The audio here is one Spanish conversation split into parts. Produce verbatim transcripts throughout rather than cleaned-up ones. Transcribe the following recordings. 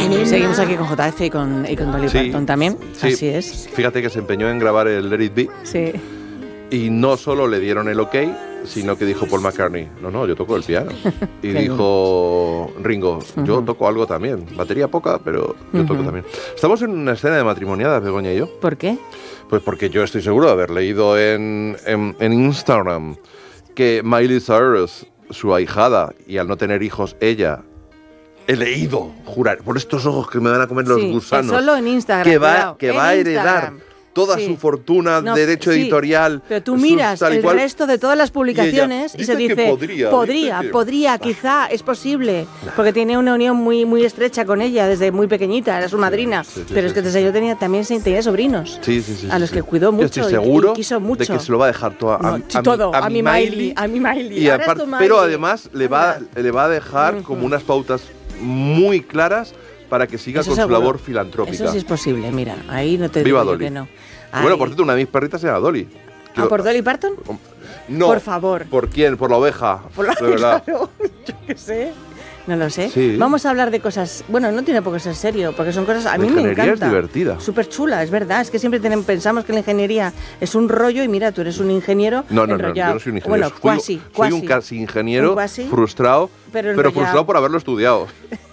Seguimos aquí con J F y con, y con Dolly Sí, Parton también, sí. así es. Fíjate que se empeñó en grabar el Let It Be Sí. y no solo le dieron el ok, sino que dijo Paul McCartney, no, no, yo toco el piano. Y Qué dijo Ringo, yo Ujú. toco algo también, batería poca, pero yo toco Ujú. también. Estamos en una escena de matrimoniadas, Begoña y yo. ¿Por qué? Pues porque yo estoy seguro de haber leído en, en, en Instagram que Miley Cyrus, su ahijada, y al no tener hijos ella, he leído, jurar, por estos ojos que me van a comer los Sí, gusanos, solo en Instagram, que va, cuidado, que en va a heredar Instagram. toda Sí. su fortuna, No, derecho sí, editorial. Pero tú sus miras tal y el cual, resto de todas las publicaciones y, y ella se dice que dice, podría, podría, dice que- podría, quizá, es posible, porque tiene una unión muy muy estrecha con ella desde muy pequeñita, era su madrina, sí, sí, pero sí, es que sí, desde yo tenía también se- tenía sobrinos, Sí, sí, sí, a los sí, que sí. cuidó Yo mucho estoy y- seguro y quiso mucho. de que se lo va a dejar todo a, No, a- sí, a- todo, a a mi mi Miley, a mi Miley. Y Ahora es aparte, tu pero Miley. además le va, Anda. le va a dejar Ujú. como unas pautas muy claras para que siga Eso con su seguro. labor filantrópica. Eso sí es posible, mira, ahí no te Viva digo yo Dolly. que no. Bueno, Ahí. por cierto, una de mis perritas se llama Dolly. ¿Ah, Quiero- por Dolly Parton? No. Por favor. ¿Por quién? Por la oveja. Por la- de verdad. Claro, yo qué sé. No lo sé. Sí. Vamos a hablar de cosas. Bueno, no tiene por qué ser serio, porque son cosas. A La mí me ingeniería encanta. es divertida. Súper chula, es verdad. Es que siempre tenemos, pensamos que la ingeniería es un rollo y mira, tú eres un ingeniero. No, no, no, enrollado. yo no soy un ingeniero. Bueno, Fui- cuasi, soy cuasi. un casi ingeniero Un cuasi, frustrado, pero pero, enrollado. frustrado por haberlo estudiado.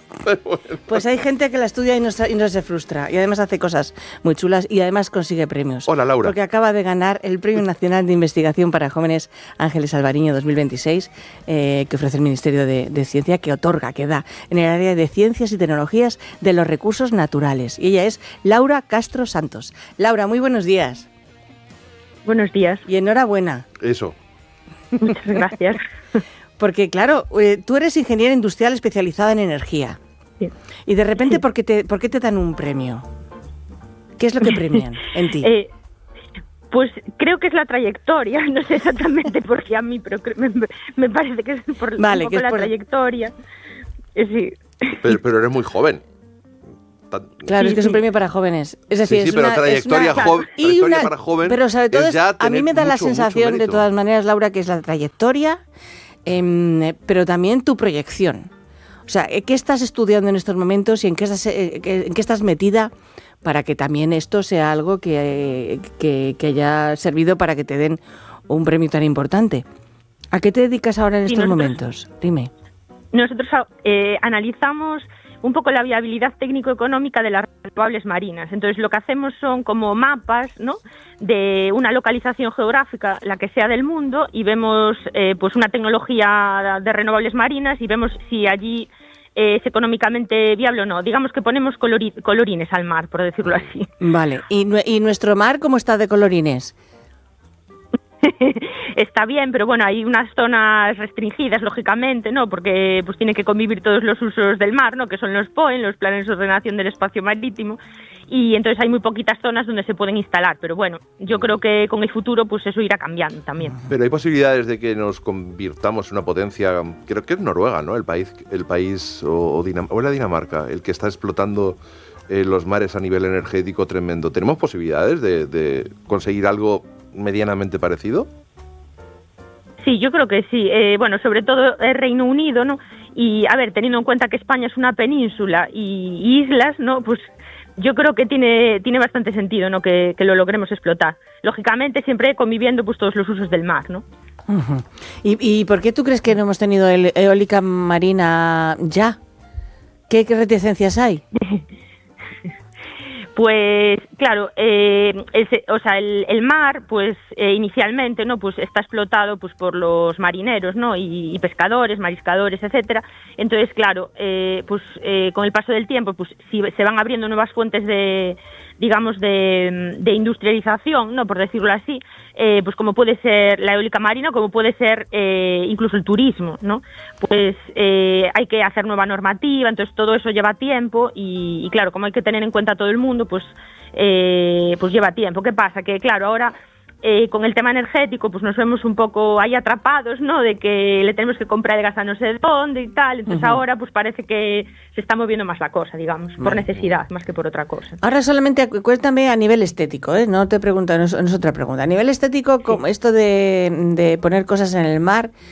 Pues hay gente que la estudia y no, se- y no se frustra. Y además hace cosas muy chulas y además consigue premios. Hola, Laura. Porque acaba de ganar el Premio Nacional de Investigación para Jóvenes Ángeles Alvariño dos mil veintiséis, eh, que ofrece el Ministerio de, de Ciencia, que otorga, que da en el área de Ciencias y Tecnologías de los Recursos Naturales. Y ella es Laura Castro Santos. Laura, muy buenos días. Buenos días, Y enhorabuena. Eso. muchas gracias. Porque, claro, eh, tú eres ingeniera industrial especializada en energía. Sí. Y de repente, ¿por qué te, por qué te dan un premio? ¿Qué es lo que premian en ti? Eh, pues creo que es la trayectoria, no sé exactamente por qué a mí, pero cre- me, me parece que es por Vale, un que poco es la por- trayectoria. Eh, sí. Pero, pero eres muy joven. Tan- Claro, Sí, es que es un sí. premio para jóvenes. Es decir, sí, sí, es pero una, trayectoria, es una- joven, y trayectoria una- para joven Pero sobre todo, es es- ya a mí tener me da la mucho, mucho sensación, de mérito. todas maneras, Laura, que es la trayectoria, em, pero también tu proyección. O sea, ¿qué estás estudiando en estos momentos y en qué estás, eh, en qué estás metida para que también esto sea algo que, que, que haya servido para que te den un premio tan importante? ¿A qué te dedicas ahora en Sí, estos nosotros- momentos? Dime. Nosotros eh, analizamos un poco la viabilidad técnico-económica de las renovables marinas. Entonces, lo que hacemos son como mapas, ¿no?, de una localización geográfica, la que sea del mundo, y vemos eh, pues una tecnología de renovables marinas y vemos si allí eh, es económicamente viable o no. Digamos que ponemos colori- colorines al mar, por decirlo así. Vale. ¿Y, nue- y nuestro mar cómo está de colorines? Está bien, pero bueno, hay unas zonas restringidas, lógicamente, ¿no? Porque pues tiene que convivir todos los usos del mar, ¿no? Que son los P O E, los planes de ordenación del espacio marítimo, y entonces hay muy poquitas zonas donde se pueden instalar, pero bueno, yo creo que con el futuro pues eso irá cambiando también. Pero hay posibilidades de que nos convirtamos en una potencia, creo que es Noruega, ¿no? El país, el país o, o, Dinam- o la Dinamarca, el que está explotando eh, los mares a nivel energético tremendo. ¿Tenemos posibilidades de, de conseguir algo medianamente parecido? Sí, yo creo que sí. Eh, bueno, sobre todo el Reino Unido, ¿no? Y a ver, teniendo en cuenta que España es una península y, y islas, ¿no? Pues yo creo que tiene tiene bastante sentido, ¿no? Que, que lo logremos explotar. Lógicamente, siempre conviviendo pues todos los usos del mar, ¿no? Ujú. ¿Y, ¿Y por qué tú crees que no hemos tenido el- eólica marina ya? ¿Qué, qué reticencias hay? Pues claro, eh, el, se- o sea, el, el mar, pues eh, inicialmente, no, pues está explotado, pues por los marineros, no, y, y pescadores, mariscadores, etcétera. Entonces, claro, eh, pues eh, con el paso del tiempo, pues si se van abriendo nuevas fuentes de, digamos, de, de industrialización, no, por decirlo así, eh, pues como puede ser la eólica marina, como puede ser eh, incluso el turismo, no, pues eh, hay que hacer nueva normativa, entonces todo eso lleva tiempo y, y claro, como hay que tener en cuenta a todo el mundo, pues eh, pues lleva tiempo. ¿Qué pasa? Que claro, ahora eh, con el tema energético pues nos vemos un poco ahí atrapados, ¿no? De que le tenemos que comprar el gas a no sé dónde y tal, entonces Ujú. ahora pues parece que se está moviendo más la cosa, digamos, por Vale. necesidad más que por otra cosa. Ahora solamente cu- cuéntame a nivel estético, ¿eh? No te pregunto, no es, no es otra pregunta. A nivel estético, como esto de, de poner cosas en el mar,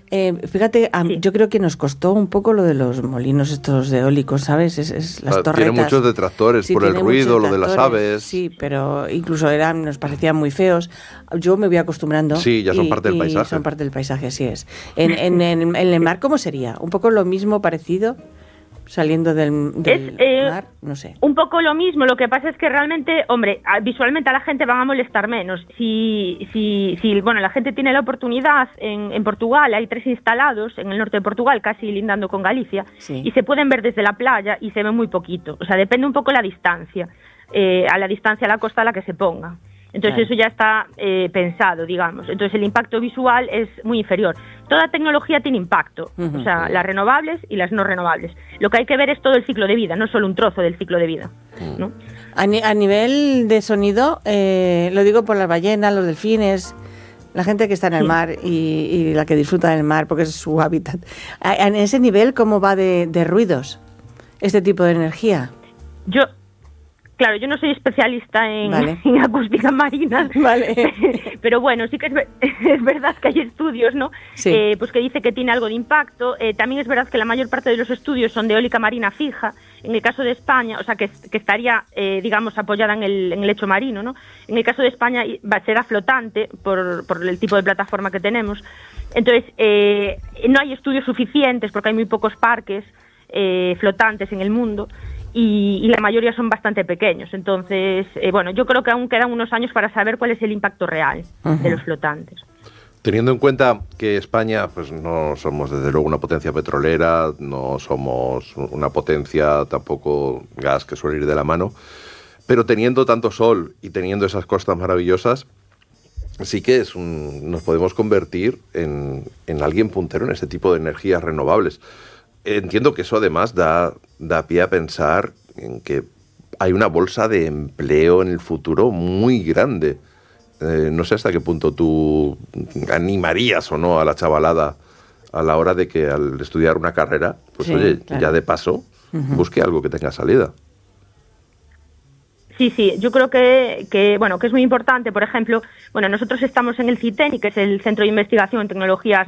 Eh, fíjate, a, Sí. yo creo que nos costó un poco lo de los molinos estos eólicos, ¿sabes? Es, es las Ah, torretas. tiene muchos detractores Sí, por el tiene ruido, muchos lo de las detractores, aves. Sí, pero incluso eran, nos parecían muy feos. Yo me voy acostumbrando. Sí, ya son parte del y paisaje. Son parte del paisaje, así es. En, en, en, en el mar, ¿cómo sería? ¿Un poco lo mismo, parecido? Saliendo del, del Es, eh, mar, no sé. Un poco lo mismo, lo que pasa es que realmente, hombre, a- visualmente a la gente van a molestar menos. Si, si, si bueno, la gente tiene la oportunidad, en, en Portugal hay tres instalados, en el norte de Portugal, casi lindando con Galicia, Sí. y se pueden ver desde la playa y se ve muy poquito. O sea, depende un poco la distancia, eh, a la distancia a la costa a la que se ponga. Entonces Claro. eso ya está eh, pensado, digamos. Entonces el impacto visual es muy inferior. Toda tecnología tiene impacto, Ujú. o sea, las renovables y las no renovables. Lo que hay que ver es todo el ciclo de vida, no solo un trozo del ciclo de vida, ¿no? A, ni- a nivel de sonido, eh, lo digo por las ballenas, los delfines, la gente que está en el Sí. mar y, y la que disfruta del mar porque es su hábitat. A- En ese nivel, ¿cómo va de, de ruidos este tipo de energía? Yo, claro, yo no soy especialista en, Vale. en acústica marina, Vale. pero bueno, sí que es, ver- es verdad que hay estudios, ¿no? Sí. Eh, pues que dice que tiene algo de impacto. Eh, también es verdad que la mayor parte de los estudios son de eólica marina fija. En el caso de España, o sea, que, que estaría, eh, digamos, apoyada en el, en el lecho marino, ¿no? En el caso de España i- va, será flotante por, por el tipo de plataforma que tenemos. Entonces, eh, no hay estudios suficientes porque hay muy pocos parques eh, flotantes en el mundo. Y, y la mayoría son bastante pequeños. Entonces, eh, bueno, yo creo que aún quedan unos años para saber cuál es el impacto real Ujú. de los flotantes. Teniendo en cuenta que España, pues no somos desde luego una potencia petrolera, no somos una potencia tampoco gas que suele ir de la mano, pero teniendo tanto sol y teniendo esas costas maravillosas, sí que es un, nos podemos convertir en, en alguien puntero en ese tipo de energías renovables. Entiendo que eso además da, da pie a pensar en que hay una bolsa de empleo en el futuro muy grande. Eh, no sé hasta qué punto tú animarías o no a la chavalada a la hora de que al estudiar una carrera, pues Sí, oye, claro. ya de paso, Ujú. busque algo que tenga salida. Sí, sí, yo creo que, que, bueno, que es muy importante. Por ejemplo, bueno, nosotros estamos en el CITENI, que es el Centro de Investigación en Tecnologías